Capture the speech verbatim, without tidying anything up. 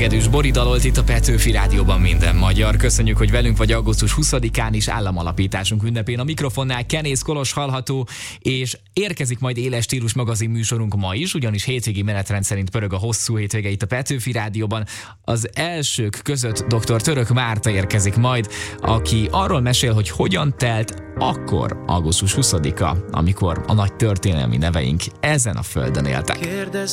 Gedős Bori dalolt itt a Petőfi Rádióban minden magyar. Köszönjük, hogy velünk vagy augusztus huszadikán is államalapításunk ünnepén. A mikrofonnál Kenész Kolos hallható, és érkezik majd Éles Stílus magazin műsorunk ma is, ugyanis hétvégi menetrend szerint pörög a hosszú hétvége itt a Petőfi Rádióban. Az elsők között dr. Török Márta érkezik majd, aki arról mesél, hogy hogyan telt akkor augusztus huszadika, amikor a nagy történelmi neveink ezen a földön éltek.